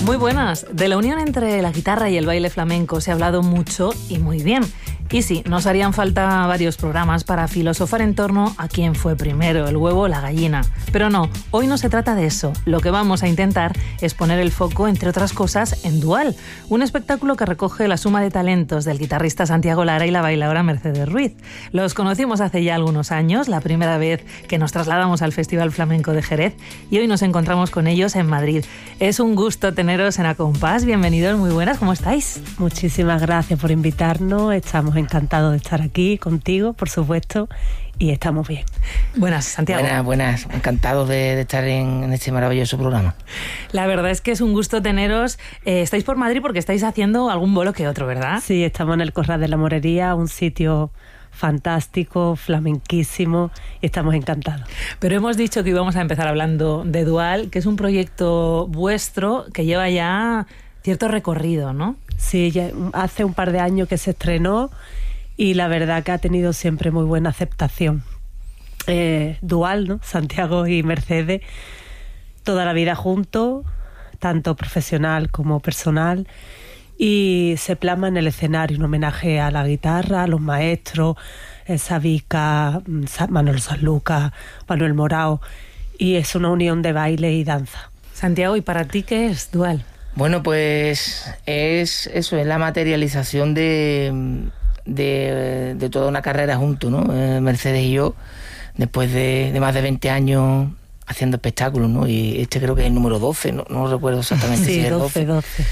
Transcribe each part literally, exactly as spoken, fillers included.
Muy buenas. De la unión entre la guitarra y el baile flamenco se ha hablado mucho y muy bien. Y sí, nos harían falta varios programas para filosofar en torno a quién fue primero, el huevo o la gallina. Pero no, hoy no se trata de eso. Lo que vamos a intentar es poner el foco, entre otras cosas, en Dual, un espectáculo que recoge la suma de talentos del guitarrista Santiago Lara y la bailadora Mercedes Ruiz. Los conocimos hace ya algunos años, la primera vez que nos trasladamos al Festival Flamenco de Jerez, y hoy nos encontramos con ellos en Madrid. Es un gusto teneros en Acompás. Bienvenidos, muy buenas, ¿cómo estáis? Muchísimas gracias por invitarnos. Estamos encantados de estar aquí contigo, por supuesto, y estamos bien. Buenas, Santiago. Buenas, buenas. Encantados de, de estar en, en este maravilloso programa. La verdad es que es un gusto teneros. Eh, estáis por Madrid porque estáis haciendo algún bolo que otro, ¿verdad? Sí, estamos en el Corral de la Morería, un sitio fantástico, flamenquísimo, y estamos encantados. Pero hemos dicho que íbamos a empezar hablando de Dual, que es un proyecto vuestro que lleva ya cierto recorrido, ¿no? Sí, ya hace un par de años que se estrenó y la verdad que ha tenido siempre muy buena aceptación. Eh, Dual, ¿no? Santiago y Mercedes, toda la vida juntos, tanto profesional como personal, y se plasma en el escenario un homenaje a la guitarra, a los maestros, eh, Sabica, Manuel Sanlúcar, Manuel Morao, y es una unión de baile y danza. Santiago, ¿y para ti qué es Dual? Bueno, pues es eso, es la materialización de, de, de toda una carrera juntos, ¿no? Eh, Mercedes y yo, después de, de más de veinte años haciendo espectáculos, ¿no? Y este creo que es el número doce, no, no recuerdo exactamente sí, si es el doce, doce.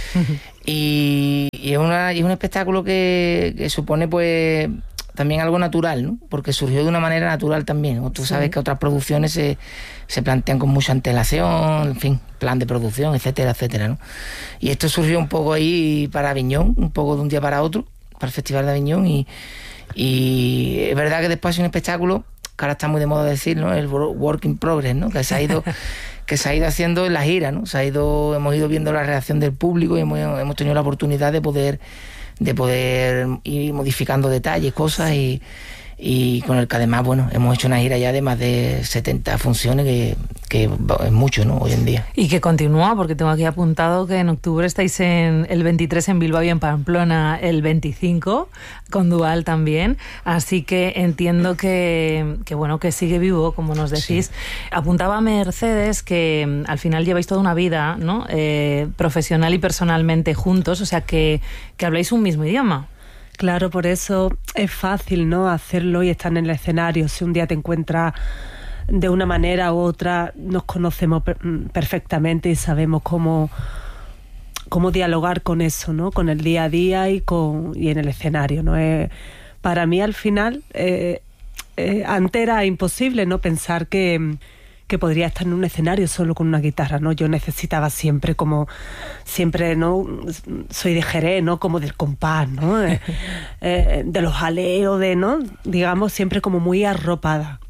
Y, y, es una, y es un espectáculo que, que supone pues también algo natural, ¿no? Porque surgió de una manera natural también, ¿no? Tú sabes sí. que otras producciones se, se plantean con mucha antelación, en fin, plan de producción, etcétera, etcétera, ¿no? Y esto surgió un poco ahí para Aviñón, un poco de un día para otro, para el Festival de Aviñón, y, y es verdad que después es un espectáculo que ahora está muy de moda decir, ¿no? El work in progress, ¿no? Que se ha ido que se ha ido haciendo en la gira, ¿no? Se ha ido, hemos ido viendo la reacción del público y hemos, hemos tenido la oportunidad de poder de poder ir modificando detalles, cosas, y, y con el que además, bueno, hemos hecho una gira ya de más de setenta funciones, que, que es mucho, ¿no? Hoy en día. Y que continúa, porque tengo aquí apuntado que en octubre estáis en el veintitrés en Bilbao y en Pamplona el veinticinco, con Dual también, así que entiendo que, que bueno, que sigue vivo, como nos decís. Sí. Apuntaba Mercedes que al final lleváis toda una vida, ¿no? Eh, profesional y personalmente juntos, o sea que, que habláis un mismo idioma. Claro, por eso es fácil, ¿no? Hacerlo y estar en el escenario. Si un día te encuentras de una manera u otra, nos conocemos per- perfectamente y sabemos cómo, cómo dialogar con eso, ¿no? Con el día a día y con y en el escenario, ¿no? Eh, para mí, al final, eh, eh, antes era imposible, ¿no? Pensar que... que podría estar en un escenario solo con una guitarra, ¿no? Yo necesitaba siempre como, siempre, ¿no? Soy de Jerez, ¿no? Como del compás, ¿no? eh, eh, de los jaleos, de, ¿no? Digamos, siempre como muy arropada.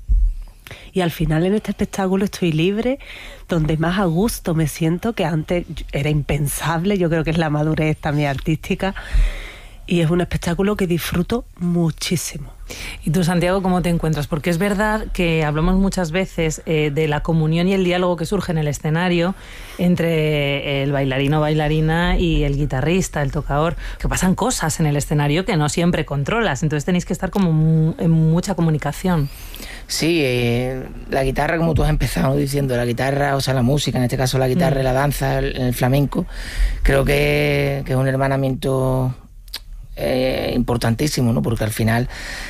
Y al final en este espectáculo estoy libre, donde más a gusto me siento, que antes era impensable. Yo creo que es la madurez también artística. Y es un espectáculo que disfruto muchísimo. ¿Y tú, Santiago, cómo te encuentras? Porque es verdad que hablamos muchas veces eh, de la comunión y el diálogo que surge en el escenario entre el bailarino o bailarina y el guitarrista, el tocador, que pasan cosas en el escenario que no siempre controlas, entonces tenéis que estar como en mucha comunicación. Sí, eh, la guitarra, como tú has empezado diciendo, la guitarra, o sea, la música, en este caso la guitarra mm. y la danza, el, el flamenco, creo que, que es un hermanamiento Eh, importantísimo, ¿no? Porque al final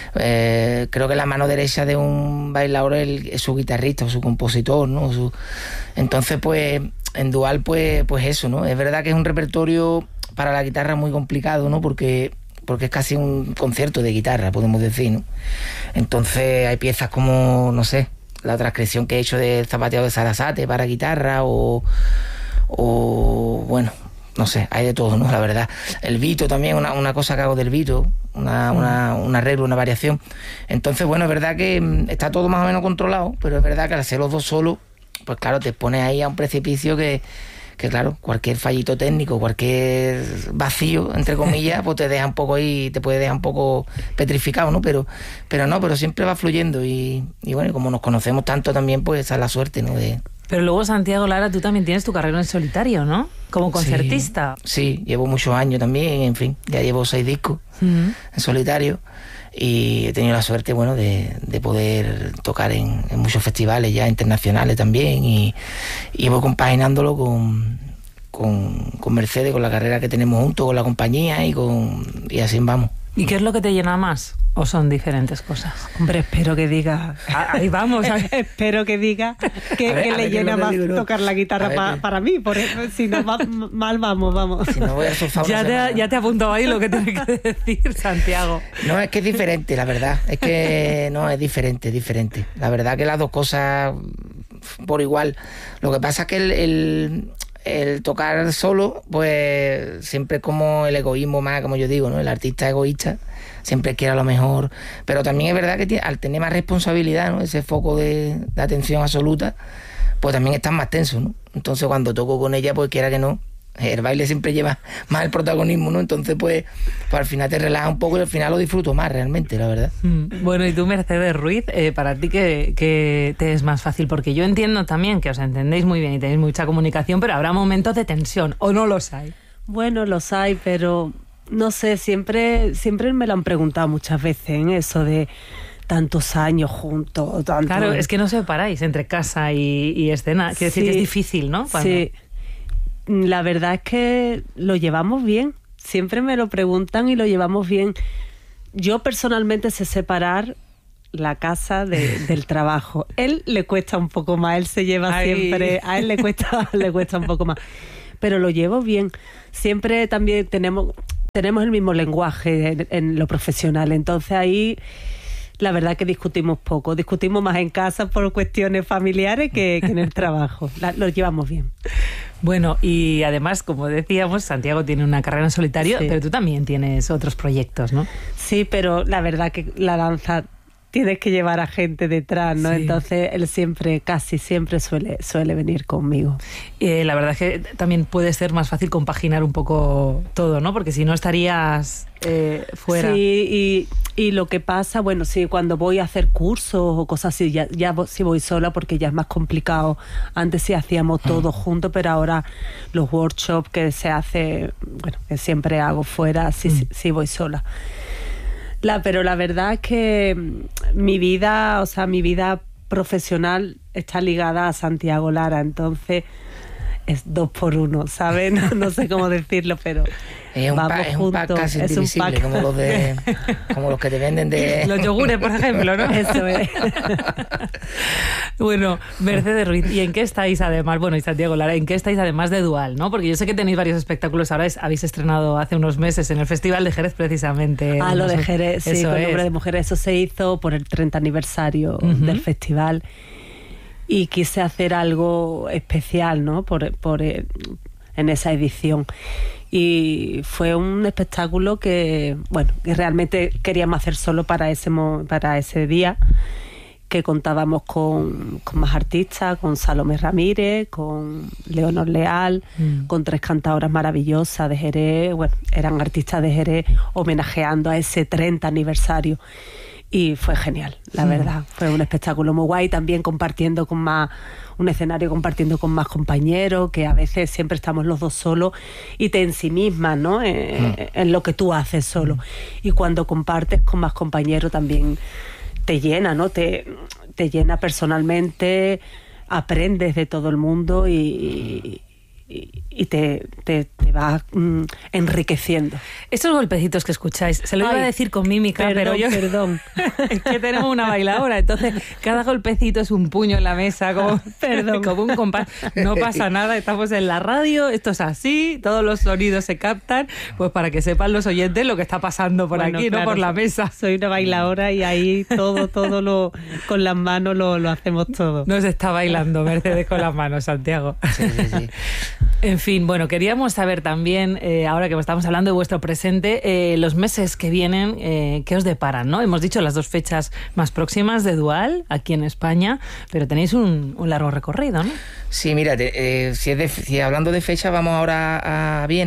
eh, creo que la mano derecha de un bailador es, el, es su guitarrista o su compositor, ¿no? Su... Entonces, pues, en Dual, pues, pues eso, ¿no? Es verdad que es un repertorio para la guitarra muy complicado, ¿no? Porque, porque es casi un concierto de guitarra, podemos decir, ¿no? Entonces hay piezas como, no sé, la transcripción que he hecho del zapateado de Sarasate para guitarra, o, o bueno, no sé, hay de todo, ¿no? La verdad. El Vito también, una, una cosa que hago del Vito, una, una, un arreglo, una variación. Entonces, bueno, es verdad que está todo más o menos controlado, pero es verdad que al hacer los dos solos, pues claro, te pones ahí a un precipicio que, que claro, cualquier fallito técnico, cualquier vacío, entre comillas, pues te deja un poco ahí, te puede dejar un poco petrificado, ¿no? Pero, pero no, pero siempre va fluyendo y, y bueno, como nos conocemos tanto también, pues esa es la suerte, ¿no? De... Pero luego, Santiago Lara, tú también tienes tu carrera en solitario, ¿no? como concertista. Sí, sí, llevo muchos años también, en fin, ya llevo seis discos uh-huh. en solitario y he tenido la suerte, bueno, de, de poder tocar en, en muchos festivales ya internacionales también y, y llevo compaginándolo con, con, con Mercedes, con la carrera que tenemos juntos, con la compañía y, con, y así vamos. ¿Y qué es lo que te llena más? ¿O son diferentes cosas? Hombre, espero que diga... Ahí vamos. espero que diga que, ver, que le llena más digo, no. tocar la guitarra ver, pa, para mí. Por eso, si no, va, mal vamos, vamos. Si no voy a ya, te, ya te apuntado ahí lo que tienes que decir, Santiago. No, es que es diferente, la verdad. Es que no, es diferente, es diferente. La verdad que las dos cosas por igual. Lo que pasa es que el... el el tocar solo, pues siempre es como el egoísmo más, como yo digo, ¿no? El artista egoísta siempre quiere a lo mejor, pero también es verdad que tiene, al tener más responsabilidad, ¿no? Ese foco de, de atención absoluta, pues también estás más tenso, ¿no? Entonces cuando toco con ella, pues quiera que no, el baile siempre lleva más el protagonismo, ¿no? Entonces pues, pues al final te relajas un poco y al final lo disfruto más realmente, la verdad. Mm. Bueno, y tú, Mercedes Ruiz, eh, para ti ¿qué, qué te es más fácil? Porque yo entiendo también que os entendéis muy bien y tenéis mucha comunicación, pero habrá momentos de tensión, ¿o no los hay? Bueno, los hay, pero no sé, siempre, siempre me lo han preguntado muchas veces, en eso de tantos años juntos. Tanto... Claro, es que no separáis entre casa y, y escena, quiere sí, decir que es difícil, ¿no? Cuando... Sí. La verdad es que lo llevamos bien. Siempre me lo preguntan y lo llevamos bien. Yo personalmente sé separar la casa de, del trabajo. Él le cuesta un poco más, él se lleva Ay. siempre, a él le cuesta, le cuesta un poco más. Pero lo llevo bien. Siempre también tenemos, tenemos el mismo lenguaje en, en lo profesional. Entonces ahí... La verdad que discutimos poco, discutimos más en casa por cuestiones familiares que, que en el trabajo. La, lo llevamos bien. Bueno, y además, como decíamos, Santiago tiene una carrera en solitario, sí. pero tú también tienes otros proyectos, ¿no? Sí, pero la verdad que la danza tienes que llevar a gente detrás, ¿no? Sí. Entonces él siempre, casi siempre suele, suele venir conmigo. Eh, la verdad es que también puede ser más fácil compaginar un poco todo, ¿no? Porque si no estarías eh, fuera. Sí, y, y lo que pasa, bueno, sí, cuando voy a hacer cursos o cosas así, ya, ya sí voy sola porque ya es más complicado. Antes sí hacíamos todo juntos, pero ahora los workshops que se hace, bueno, que siempre hago fuera, sí, mm. sí, sí voy sola. La, pero la verdad es que mi vida, o sea, mi vida profesional está ligada a Santiago Lara, entonces es dos por uno, ¿sabes? No, no sé cómo decirlo, pero es un vamos pack, es juntos. Un pack casi es indivisible, un pack. Como los de, como los que te venden de los yogures, por ejemplo, ¿no? Eso es. Bueno, Mercedes Ruiz, ¿y en qué estáis además? Bueno, y Santiago Lara, ¿en qué estáis además de Dual, no? Porque yo sé que tenéis varios espectáculos ahora, es, habéis estrenado hace unos meses en el Festival de Jerez precisamente. Ah, lo de Jerez, sí, eso con es. Nombre de Mujeres, eso se hizo por el treinta aniversario uh-huh. del festival. Y quise hacer algo especial, ¿no? Por, por, en esa edición. Y fue un espectáculo que, bueno, que realmente queríamos hacer solo para ese, para ese día, que contábamos con, con más artistas, con Salomé Ramírez, con Leonor Leal, mm. con tres cantadoras maravillosas de Jerez. Bueno, eran artistas de Jerez homenajeando a ese treinta aniversario. Y fue genial, la sí. verdad. Fue un espectáculo muy guay, también compartiendo con más, un escenario compartiendo con más compañeros, que a veces siempre estamos los dos solos y te ensimismas, ¿no? En, mm. en lo que tú haces solo. Y cuando compartes con más compañeros también te llena, ¿no? Te, te llena personalmente, aprendes de todo el mundo y... y, y te, te, te va mm, enriqueciendo. Estos golpecitos que escucháis, se lo Ay, iba a decir con mímica, perdón, pero yo... Perdón, es que tenemos una bailadora, entonces cada golpecito es un puño en la mesa, como, perdón. como un compás. No pasa nada, estamos en la radio, esto es así, todos los sonidos se captan, pues para que sepan los oyentes lo que está pasando por bueno, aquí, claro, no por la mesa. Soy una bailadora y ahí todo, todo lo con las manos lo, lo hacemos todo. Nos está bailando Mercedes con las manos, Santiago. Sí, sí, sí. En fin, bueno, queríamos saber también, eh, ahora que estamos hablando de vuestro presente, eh, los meses que vienen, eh, ¿qué os deparan, no? Hemos dicho las dos fechas más próximas de Dual, aquí en España, pero tenéis un, un largo recorrido, ¿no? Sí, mira, te, eh, si, es de, si hablando de fecha, vamos ahora a Viena,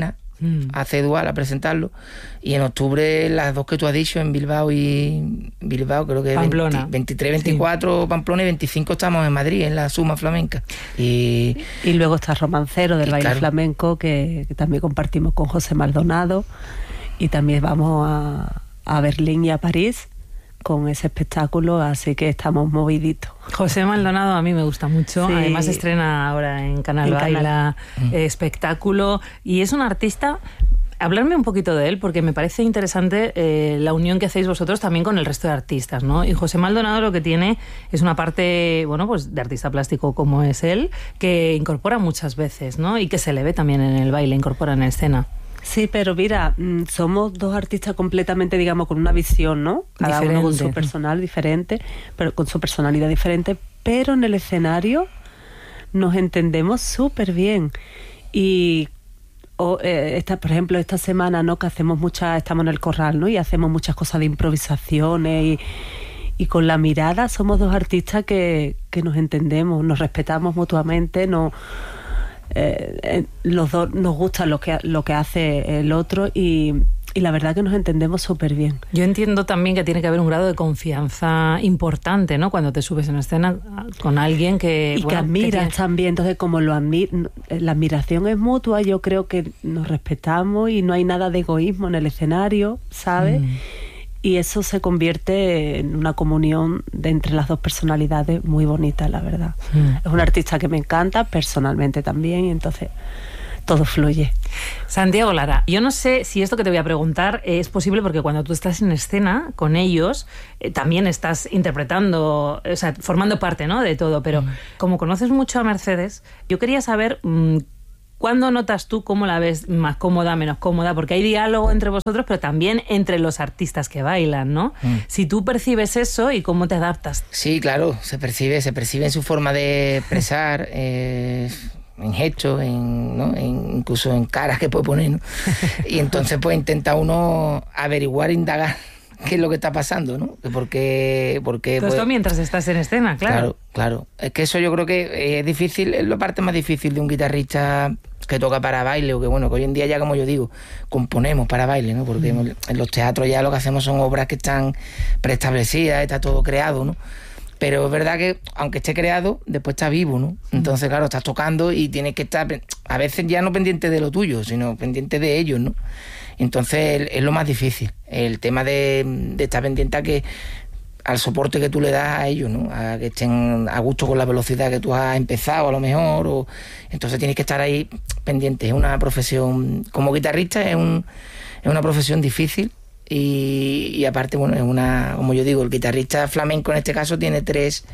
mm. a C Dual a presentarlo, y en octubre las dos que tú has dicho, en Bilbao y Bilbao, creo que Pamplona. veinte, veintitrés, veinticuatro sí. Pamplona, y veinticinco estamos en Madrid, en la Suma Flamenca. Y, y luego está Romancero del baile claro. flamenco, que, que también compartimos con José Maldonado, y también vamos a, a Berlín y a París con ese espectáculo, así que estamos moviditos. José Maldonado a mí me gusta mucho, sí. Además estrena ahora en Canal en Baila Canal. Eh, espectáculo, y es un artista. Hablarme un poquito de él, porque me parece interesante eh, la unión que hacéis vosotros también con el resto de artistas, ¿no? Y José Maldonado lo que tiene es una parte, bueno, pues de artista plástico como es él, que incorpora muchas veces, ¿no? Y que se le ve también en el baile, incorpora en escena. Sí, pero mira, somos dos artistas completamente, digamos, con una visión, ¿no? Cada diferente. Uno con su personal diferente, pero con su personalidad diferente, pero en el escenario nos entendemos súper bien. Y o, eh, esta, por ejemplo, esta semana, ¿no? Que hacemos muchas, estamos en el corral, ¿no? Y hacemos muchas cosas de improvisaciones y, y con la mirada somos dos artistas que, que nos entendemos, nos respetamos mutuamente, no Eh, eh, los dos nos gusta lo que, lo que hace el otro y, y la verdad que nos entendemos súper bien. Yo entiendo también que tiene que haber un grado de confianza importante, ¿no? Cuando te subes en escena con alguien que... Y bueno, que admiras que tiene... también, entonces como lo admi- la admiración es mutua, yo creo que nos respetamos y no hay nada de egoísmo en el escenario, ¿sabes? Mm. Y eso se convierte en una comunión de entre las dos personalidades muy bonita, la verdad. Mm. Es un artista que me encanta, personalmente también, y entonces todo fluye. Santiago Lara, yo no sé si esto que te voy a preguntar es posible, porque cuando tú estás en escena con ellos, eh, también estás interpretando, o sea, formando parte, ¿no?, de todo, pero mm. como conoces mucho a Mercedes, yo quería saber... Mmm, ¿cuándo notas tú cómo la ves más cómoda, menos cómoda? Porque hay diálogo entre vosotros, pero también entre los artistas que bailan, ¿no? Mm. Si tú percibes eso, ¿y cómo te adaptas? Sí, claro, se percibe, se percibe en su forma de expresar, eh, en gestos, en, ¿no? en, incluso en caras que puede poner, ¿no? Y entonces pues intenta uno averiguar, indagar qué es lo que está pasando, ¿no? Porque, porque Todo pues, esto mientras estás en escena, claro. Claro, claro. Es que eso yo creo que es difícil, es la parte más difícil de un guitarrista que toca para baile, o que bueno, que hoy en día ya, como yo digo, componemos para baile, ¿no? Porque mm. en los teatros ya lo que hacemos son obras que están preestablecidas, está todo creado, ¿no? Pero es verdad que aunque esté creado, después está vivo, ¿no? Entonces, claro, estás tocando y tienes que estar a veces ya no pendiente de lo tuyo, sino pendiente de ellos, ¿no? Entonces es lo más difícil, el tema de, de estar pendiente a que al soporte que tú le das a ellos, ¿no? A que estén a gusto con la velocidad que tú has empezado a lo mejor, o entonces tienes que estar ahí pendiente. Es una profesión, como guitarrista es un es una profesión difícil y, y aparte, bueno, es una, como yo digo, el guitarrista flamenco en este caso tiene tres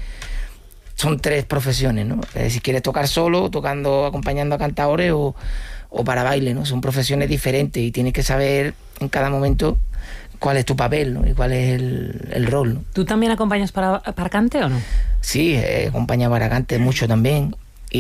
son tres profesiones, ¿no? Eh, si quieres tocar solo, tocando, acompañando a cantadores o, o para baile, ¿no? Son profesiones diferentes y tienes que saber en cada momento cuál es tu papel, ¿no? Y cuál es el, el rol, ¿no? ¿Tú también acompañas para, para cante o no? Sí, he acompañado para cante mucho también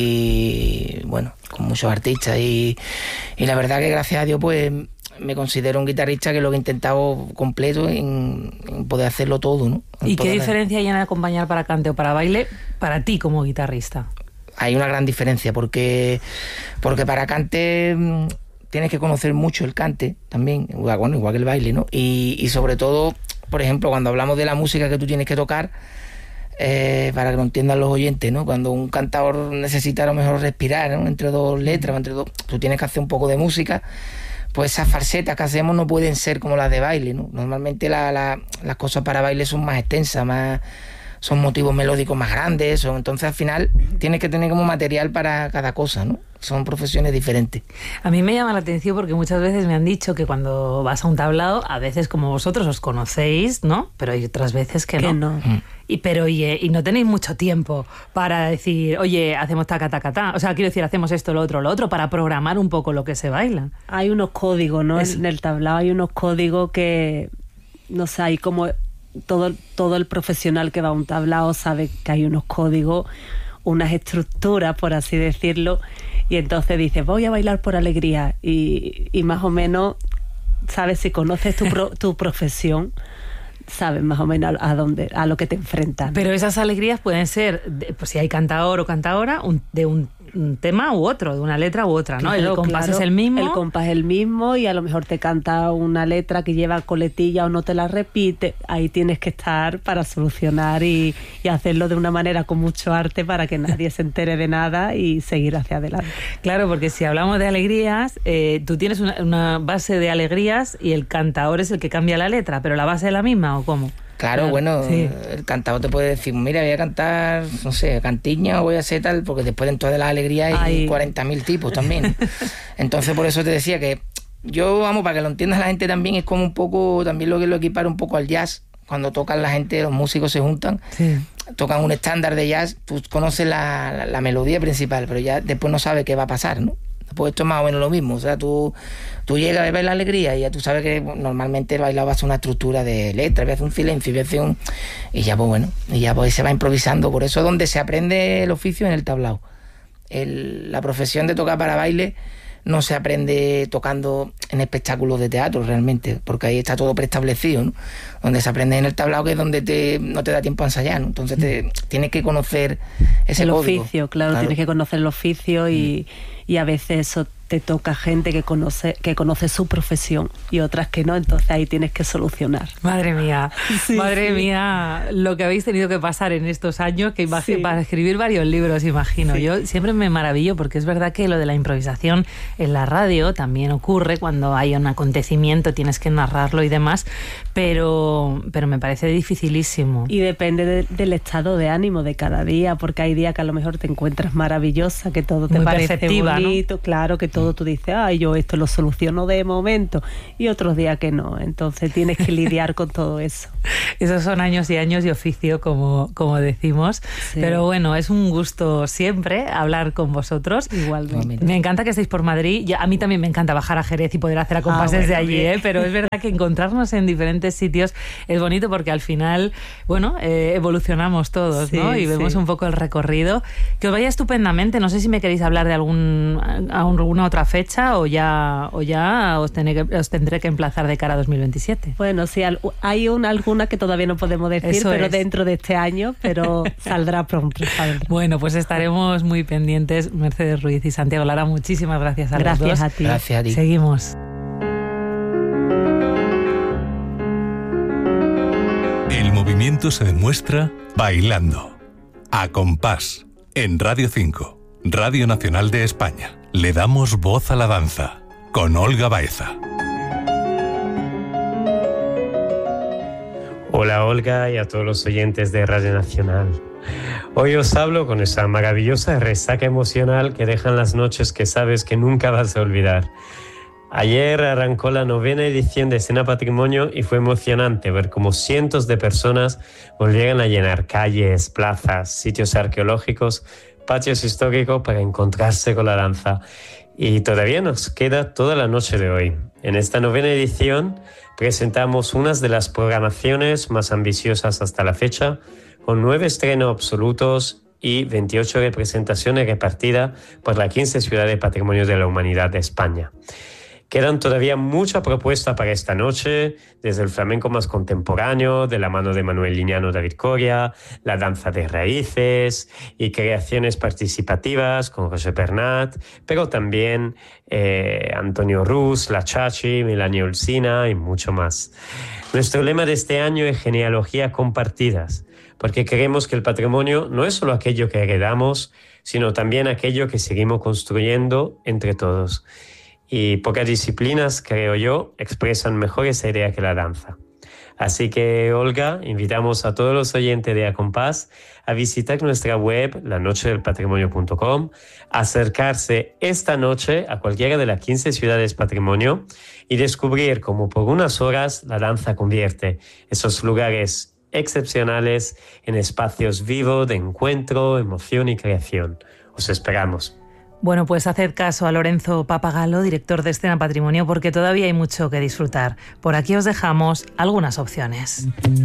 y bueno, con muchos artistas y, y la verdad que gracias a Dios pues me considero un guitarrista que lo que he intentado completo en, en poder hacerlo todo, ¿no? En ¿Y qué la... diferencia hay en acompañar para cante o para baile para ti como guitarrista? Hay una gran diferencia porque, porque para cante tienes que conocer mucho el cante también, bueno, igual que el baile, ¿no? Y, y sobre todo, por ejemplo, cuando hablamos de la música que tú tienes que tocar, eh, para que lo entiendan los oyentes, ¿no? Cuando un cantador necesita a lo mejor respirar, ¿no? Entre dos letras, entre dos, tú tienes que hacer un poco de música. Pues esas falsetas que hacemos no pueden ser como las de baile, ¿no? Normalmente la, la, las cosas para baile son más extensas, más, son motivos melódicos más grandes, son, entonces al final tienes que tener como material para cada cosa, ¿no? Son profesiones diferentes. A mí me llama la atención porque muchas veces me han dicho que cuando vas a un tablao, a veces como vosotros os conocéis, ¿no? Pero hay otras veces que, que no. no. Mm. Y, pero y, y no tenéis mucho tiempo para decir, oye, hacemos taca, taca, taca. O sea, quiero decir, hacemos esto, lo otro, lo otro, para programar un poco lo que se baila. Hay unos códigos, ¿no? Es... En el tablao hay unos códigos que, no sé, hay como todo, todo el profesional que va a un tablao sabe que hay unos códigos, unas estructuras, por así decirlo, y entonces dices, voy a bailar por alegría, y, y más o menos sabes, si conoces tu, pro, tu profesión, sabes más o menos a, a dónde, a lo que te enfrentas. Pero esas alegrías pueden ser, de, pues si hay cantador o cantadora, un, de un un tema u otro, de una letra u otra, ¿no? Claro, el compás claro, es el mismo. El compás es el mismo y a lo mejor te canta una letra que lleva coletilla o no te la repite. Ahí tienes que estar para solucionar y, y hacerlo de una manera con mucho arte para que nadie se entere de nada y seguir hacia adelante. Claro, porque si hablamos de alegrías, eh, tú tienes una, una base de alegrías y el cantador es el que cambia la letra, pero la base es la misma, ¿o cómo? Claro, claro, bueno, sí. El cantador te puede decir, mira, voy a cantar, no sé, cantiña o voy a hacer tal, porque después dentro de la alegría hay cuarenta mil tipos también. Entonces, por eso te decía que yo, vamos, para que lo entienda la gente también, es como un poco, también lo que lo equipara un poco al jazz. Cuando tocan la gente, los músicos se juntan, sí. tocan un estándar de jazz, tú conoces la, la, la melodía principal, pero ya después no sabes qué va a pasar, ¿no? Pues esto es más o menos lo mismo, o sea, tú, tú llegas a ver la alegría y ya tú sabes que normalmente el bailado va a ser una estructura de letra, va a hacer un silencio, va a hacer un... y ya pues bueno, y ya pues se va improvisando, por eso es donde se aprende el oficio en el tablao. El, la profesión de tocar para baile no se aprende tocando en espectáculos de teatro realmente, porque ahí está todo preestablecido, ¿no? Donde se aprende en el tablao, que es donde te, no te da tiempo a ensayar, ¿no? Entonces te, tienes que conocer ese el código. oficio, claro, claro, tienes que conocer el oficio y, mm. y a veces eso te toca gente que conoce que conoce su profesión y otras que no, entonces ahí tienes que solucionar. Madre mía, sí, madre sí. mía, lo que habéis tenido que pasar en estos años, que imagino, sí. para escribir varios libros, imagino. Sí. Yo siempre me maravillo porque es verdad que lo de la improvisación en la radio también ocurre cuando hay un acontecimiento, tienes que narrarlo y demás, pero, pero me parece dificilísimo. Y depende de, del estado de ánimo de cada día, porque hay días que a lo mejor te encuentras maravillosa, que todo te Muy parece bonito, ¿no? Claro, que todo tú dices, ay, yo esto lo soluciono de momento, y otros días que no, entonces tienes que lidiar con todo eso. Esos son años y años de oficio, como, como decimos, sí. Pero bueno, es un gusto siempre hablar con vosotros. Igualmente. Me encanta que estéis por Madrid, ya, a mí también me encanta bajar a Jerez y poder hacer acompases ah, bueno, de allí, ¿eh? Pero es verdad que encontrarnos en diferentes sitios es bonito porque al final, bueno, eh, evolucionamos todos, sí, ¿no? Y vemos sí. un poco el recorrido. Que os vaya estupendamente, no sé si me queréis hablar de algún, alguna otra fecha o ya, o ya os, tené, os tendré que emplazar de cara a dos mil veintisiete. Bueno, sí, hay una, alguna que todavía no podemos decir, Eso pero es. dentro de este año, pero saldrá pronto. Saldrá. Bueno, pues estaremos muy pendientes. Mercedes Ruiz y Santiago Lara, muchísimas gracias a gracias los dos. A ti. Gracias a ti. Seguimos. El movimiento se demuestra bailando. A compás, en Radio cinco, Radio Nacional de España. Le damos voz a la danza, con Olga Baeza. Hola Olga y a todos los oyentes de Radio Nacional. Hoy os hablo con esa maravillosa resaca emocional que dejan las noches que sabes que nunca vas a olvidar. Ayer arrancó la novena edición de Escena Patrimonio y fue emocionante ver cómo cientos de personas volvieron a llenar calles, plazas, sitios arqueológicos, patios históricos para encontrarse con la danza. Y todavía nos queda toda la noche de hoy. En esta novena edición presentamos una de las programaciones más ambiciosas hasta la fecha, con nueve estrenos absolutos y veintiocho representaciones repartidas por las quince ciudades Patrimonio de la Humanidad de España. Quedan todavía muchas propuestas para esta noche, desde el flamenco más contemporáneo, de la mano de Manuel Liñano David Coria, la danza de raíces y creaciones participativas con José Bernat, pero también eh, Antonio Rus, La Chachi, Melanie Olsina y mucho más. Nuestro lema de este año es genealogía compartidas, porque creemos que el patrimonio no es solo aquello que heredamos, sino también aquello que seguimos construyendo entre todos. Y pocas disciplinas, creo yo, expresan mejor esa idea que la danza. Así que, Olga, invitamos a todos los oyentes de A Compás a visitar nuestra web, la noche del patrimonio punto com, acercarse esta noche a cualquiera de las quince ciudades Patrimonio y descubrir cómo por unas horas la danza convierte esos lugares excepcionales en espacios vivos de encuentro, emoción y creación. Os esperamos. Bueno, pues haced caso a Lorenzo Papagalo, director de Escena Patrimonio, porque todavía hay mucho que disfrutar. Por aquí os dejamos algunas opciones.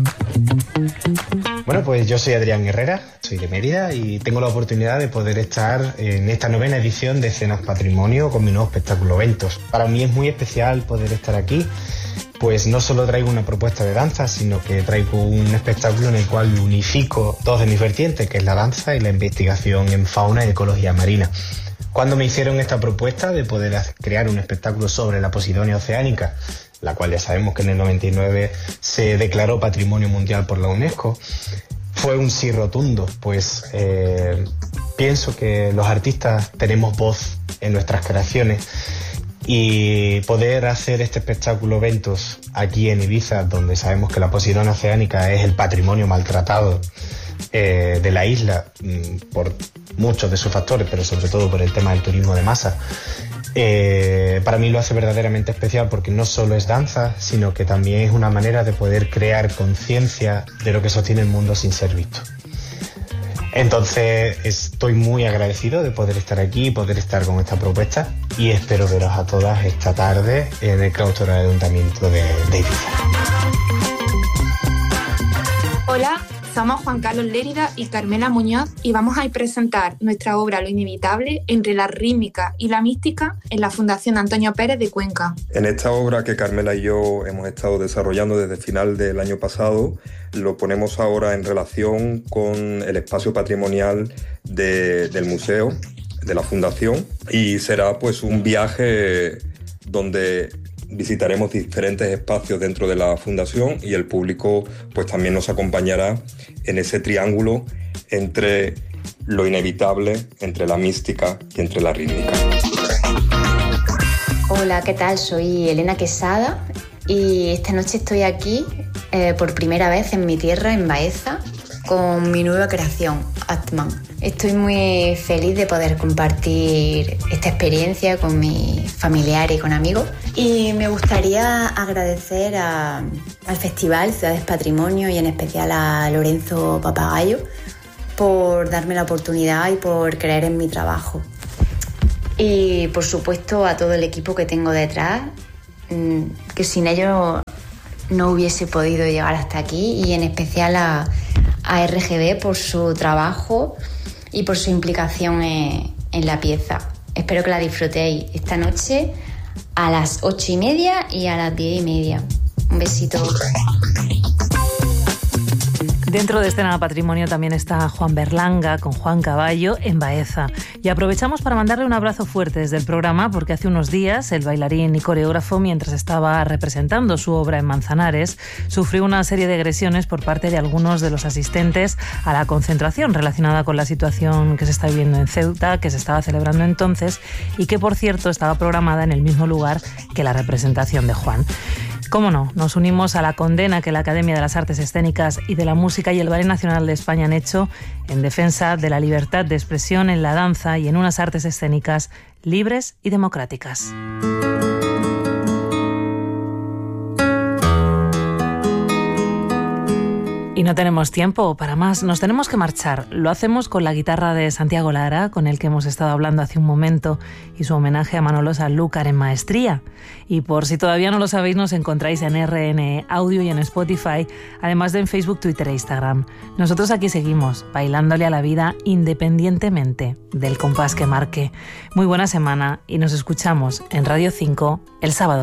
Bueno, pues yo soy Adrián Herrera, soy de Mérida y tengo la oportunidad de poder estar en esta novena edición de Escenas Patrimonio con mi nuevo espectáculo Ventos. Para mí es muy especial poder estar aquí, pues no solo traigo una propuesta de danza, sino que traigo un espectáculo en el cual unifico dos de mis vertientes, que es la danza y la investigación en fauna y ecología marina. Cuando me hicieron esta propuesta de poder crear un espectáculo sobre la Posidonia oceánica, la cual ya sabemos que en el noventa y nueve se declaró Patrimonio Mundial por la UNESCO, fue un sí rotundo, pues eh, pienso que los artistas tenemos voz en nuestras creaciones y poder hacer este espectáculo Ventos aquí en Ibiza, donde sabemos que la Posidonia oceánica es el patrimonio maltratado eh, de la isla mm, por muchos de sus factores, pero sobre todo por el tema del turismo de masa, eh, para mí lo hace verdaderamente especial, porque no solo es danza, sino que también es una manera de poder crear conciencia de lo que sostiene el mundo sin ser visto. Entonces estoy muy agradecido de poder estar aquí y poder estar con esta propuesta, y espero veros a todas esta tarde en el claustro del Ayuntamiento de, de Ibiza. Hola, somos Juan Carlos Lérida y Carmela Muñoz y vamos a presentar nuestra obra Lo Inevitable entre la rítmica y la mística en la Fundación Antonio Pérez de Cuenca. En esta obra que Carmela y yo hemos estado desarrollando desde el final del año pasado, lo ponemos ahora en relación con el espacio patrimonial de, del museo, de la Fundación, y será pues un viaje donde visitaremos diferentes espacios dentro de la Fundación y el público pues también nos acompañará en ese triángulo entre lo inevitable, entre la mística y entre la rítmica. Hola, ¿qué tal? Soy Elena Quesada y esta noche estoy aquí eh, por primera vez en mi tierra, en Baeza, con mi nueva creación, Atman. Estoy muy feliz de poder compartir esta experiencia con mis familiares y con amigos. Y me gustaría agradecer a, al Festival Ciudades Patrimonio y en especial a Lorenzo Papagayo por darme la oportunidad y por creer en mi trabajo. Y por supuesto a todo el equipo que tengo detrás, que sin ellos no hubiese podido llegar hasta aquí, y en especial a, a R G B por su trabajo y por su implicación en, en la pieza. Espero que la disfrutéis esta noche a las ocho y media y a las diez y media. Un besito. Dentro de Escena Patrimonio también está Juan Berlanga con Juan Caballo en Baeza. Y aprovechamos para mandarle un abrazo fuerte desde el programa, porque hace unos días el bailarín y coreógrafo, mientras estaba representando su obra en Manzanares, sufrió una serie de agresiones por parte de algunos de los asistentes a la concentración relacionada con la situación que se está viviendo en Ceuta, que se estaba celebrando entonces y que, por cierto, estaba programada en el mismo lugar que la representación de Juan. Cómo no, nos unimos a la condena que la Academia de las Artes Escénicas y de la Música y el Ballet Nacional de España han hecho en defensa de la libertad de expresión en la danza y en unas artes escénicas libres y democráticas. Y no tenemos tiempo para más, nos tenemos que marchar. Lo hacemos con la guitarra de Santiago Lara, con el que hemos estado hablando hace un momento, y su homenaje a Manolo Sanlúcar en Maestría. Y por si todavía no lo sabéis, nos encontráis en R N E Audio y en Spotify, además de en Facebook, Twitter e Instagram. Nosotros aquí seguimos, bailándole a la vida independientemente del compás que marque. Muy buena semana y nos escuchamos en Radio cinco el sábado.